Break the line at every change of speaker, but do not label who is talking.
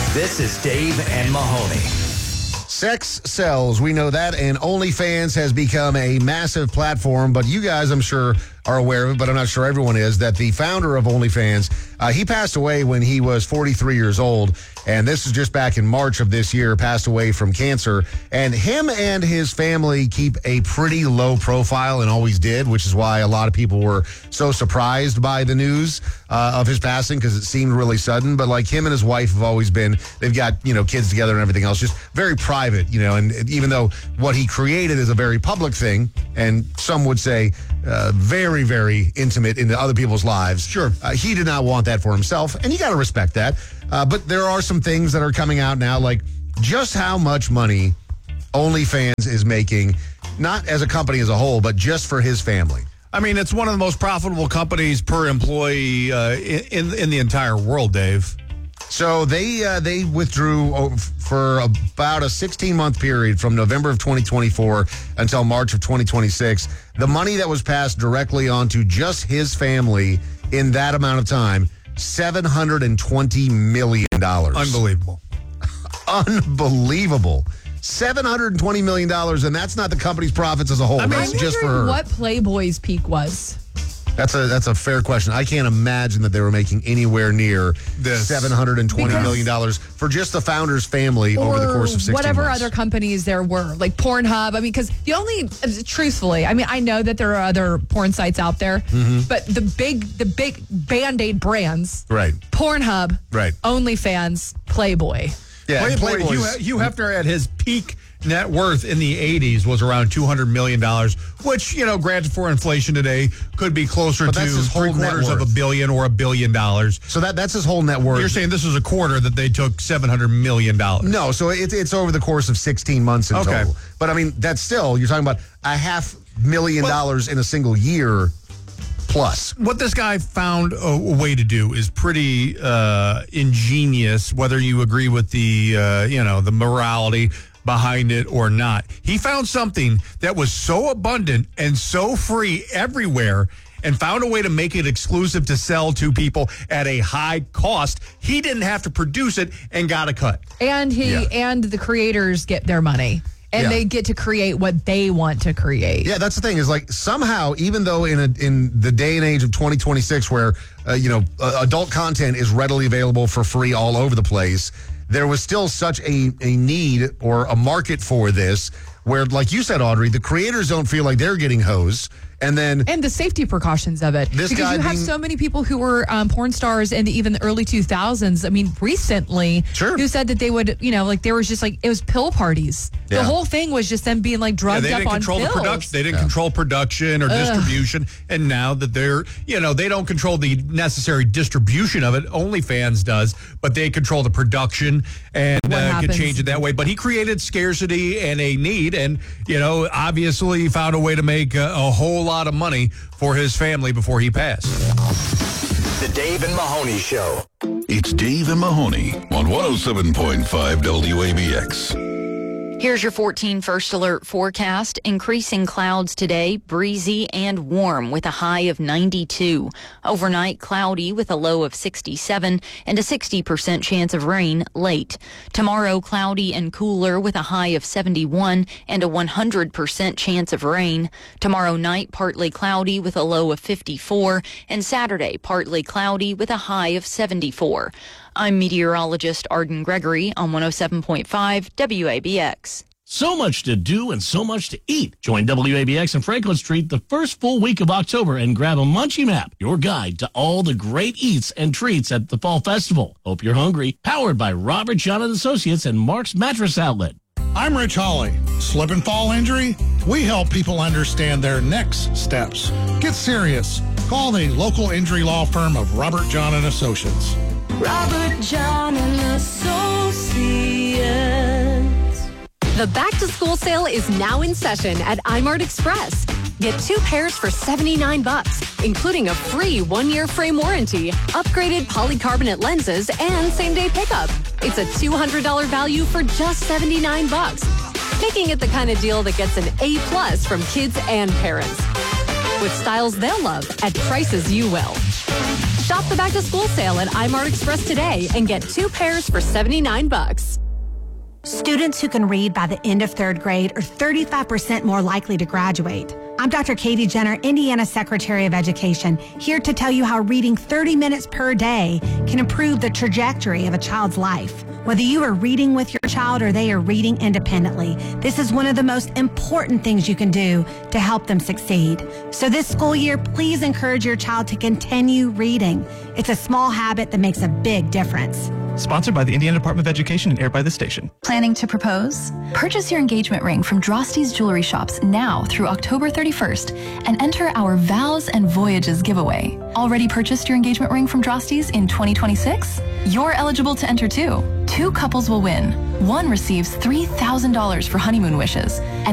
This is Dave and Mahoney.
Sex sells. We know that, and OnlyFans has become a massive platform, but you guys, I'm sure, are aware of it, but I'm not sure everyone is, that the founder of OnlyFans, he passed away when he was 43 years old, and this is just back in March of this year, passed away from cancer, and him and his family keep a pretty low profile and always did, which is why a lot of people were so surprised by the news of his passing, because it seemed really sudden. But like, him and his wife have always been, they've got, kids together and everything else, just very private, and even though what he created is a very public thing, and some would say very, very intimate into other people's lives.
Sure.
He did not want that for himself, and you got to respect that. But there are some things that are coming out now, like just how much money OnlyFans is making, not as a company as a whole, but just for his family.
I mean, it's one of the most profitable companies per employee in the entire world, Dave.
So they withdrew for about a 16-month period from November of 2024 until March of 2026. The money that was passed directly onto just his family in that amount of time, $720 million.
Unbelievable.
Unbelievable. $720 million, and that's not the company's profits as a whole. That's just for her.
What Playboy's peak was.
That's a fair question. I can't imagine that they were making anywhere near $720 million for just the founder's family over the course of 16
whatever
months.
Other companies there were, like Pornhub. Because truthfully, I know that there are other porn sites out there, but the big Band-Aid brands,
right?
Pornhub,
right?
OnlyFans, Playboy.
Yeah, Playboy, Hugh Hefner at his peak net worth in the 80s was around $200 million, which, granted for inflation today, could be closer to $750 million or $1 billion.
So that's his whole net worth.
You're saying this is a quarter that they took $700 million.
No, so it's over the course of 16 months in total. But, that's still, you're talking about $500,000 in a single year plus.
What this guy found a way to do is pretty ingenious, whether you agree with the morality behind it or not. He found something that was so abundant and so free everywhere and found a way to make it exclusive to sell to people at a high cost. He didn't have to produce it and got a cut.
And and the creators get their money. And they get to create what they want to create.
Yeah, that's the thing, is like somehow, even though in the day and age of 2026 where, adult content is readily available for free all over the place, there was still such a need or a market for this where, like you said, Audrey, the creators don't feel like they're getting hosed. And
the safety precautions of it. Because you have so many people who were porn stars in even the early 2000s. Recently, who said that they would, there was just it was pill parties. Yeah. The whole thing was just them being drugged up on pills.
They didn't control production or distribution. And now that they're, they don't control the necessary distribution of it. OnlyFans does, but they control the production and can change it that way. But he created scarcity and a need, and obviously found a way to make a whole lot of money for his family before he passed.
The Dave and Mahoney Show.
It's Dave and Mahoney on 107.5 WABX.
Here's your 14 First Alert forecast. Increasing clouds today, breezy and warm with a high of 92. Overnight, cloudy with a low of 67 and a 60% chance of rain late. Tomorrow, cloudy and cooler with a high of 71 and a 100% chance of rain. Tomorrow night, partly cloudy with a low of 54, and Saturday, partly cloudy with a high of 74. I'm meteorologist Arden Gregory on 107.5 WABX.
So much to do and so much to eat. Join WABX and Franklin Street the first full week of October and grab a Munchie Map, your guide to all the great eats and treats at the Fall Festival. Hope you're hungry. Powered by Robert John & Associates and Mark's Mattress Outlet.
I'm Rich Hawley. Slip and fall injury? We help people understand their next steps. Get serious. Call the local injury law firm of Robert John & Associates.
Robert John & Associates.
The back-to-school sale is now in session at iMart Express. Get 2 pairs for $79, including a free 1-year frame warranty, upgraded polycarbonate lenses, and same-day pickup. It's a $200 value for just $79, making it the kind of deal that gets an A+ from kids and parents. With styles they'll love at prices you will. Shop the back to school sale at iMart Express today and get 2 pairs for $79.
Students who can read by the end of 3rd grade are 35% more likely to graduate. I'm Dr. Katie Jenner, Indiana Secretary of Education, here to tell you how reading 30 minutes per day can improve the trajectory of a child's life. Whether you are reading with your child or they are reading independently, this is one of the most important things you can do to help them succeed. So this school year, please encourage your child to continue reading. It's a small habit that makes a big difference.
Sponsored by the Indiana Department of Education and aired by this station.
Planning to propose? Purchase your engagement ring from Drosty's Jewelry Shops now through October 31st and enter our Vows and Voyages giveaway. Already purchased your engagement ring from Drosty's in 2026? You're eligible to enter too. 2 couples will win. One receives $3,000 for honeymoon wishes, and